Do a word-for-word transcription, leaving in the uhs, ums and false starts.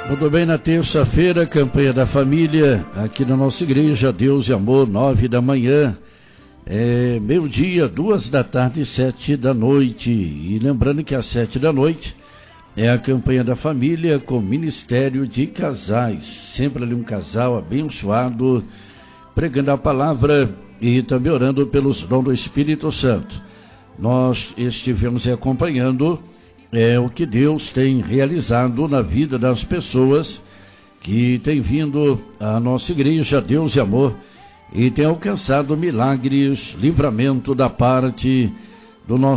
Tudo bem, na terça-feira, campanha da família, aqui na nossa igreja, Deus e Amor, nove da manhã, é, meio-dia, duas da tarde e sete da noite. E lembrando que às sete da noite é a campanha da família com Ministério de Casais, sempre ali um casal abençoado, pregando a palavra e também orando pelos dons do Espírito Santo. Nós estivemos acompanhando é o que Deus tem realizado na vida das pessoas que têm vindo à nossa igreja, Deus e Amor, e tem alcançado milagres, livramento da parte do nosso